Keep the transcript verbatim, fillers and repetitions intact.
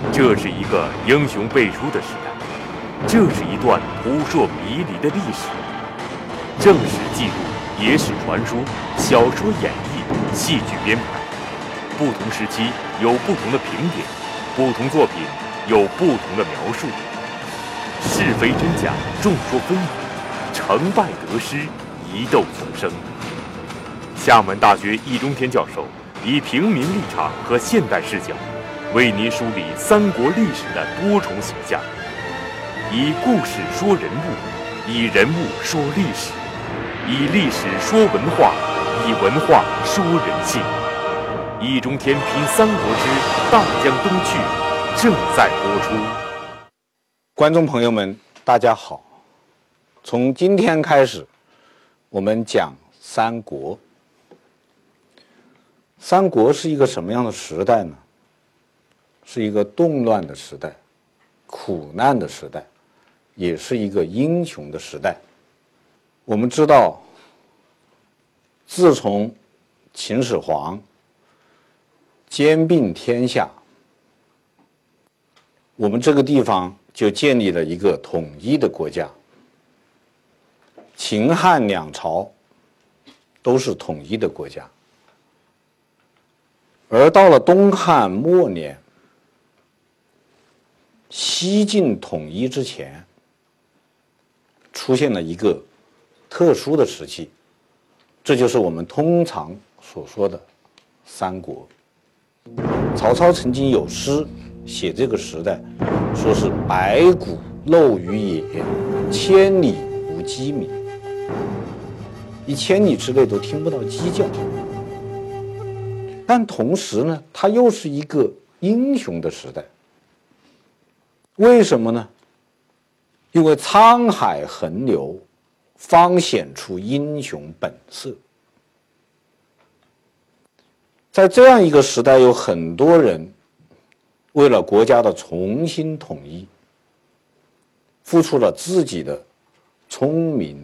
这是一个英雄辈出的时代，这是一段扑朔迷离的历史。正史记录、野史传说、小说演绎、戏剧编排，不同时期有不同的评点，不同作品有不同的描述。是非真假，众说纷纭，成败得失，疑窦丛生。厦门大学易中天教授以平民立场和现代视角，为您梳理三国历史的多重形象，以故事说人物，以人物说历史，以历史说文化，以文化说人性。易中天品三国之大江东去正在播出。 观众朋友们，大家好。从今天开始，我们讲三国。三国是一个什么样的时代呢？是一个动乱的时代，苦难的时代，也是一个英雄的时代。我们知道，自从秦始皇兼并天下，我们这个地方就建立了一个统一的国家。秦汉两朝都是统一的国家，而到了东汉末年，西晋统一之前，出现了一个特殊的时期，这就是我们通常所说的三国。曹操曾经有诗写这个时代，说是百谷漏于野，千里无鸡鸣，一千里之内都听不到鸡叫。但同时呢，它又是一个英雄的时代。为什么呢？因为沧海横流，方显出英雄本色。在这样一个时代，有很多人为了国家的重新统一，付出了自己的聪明、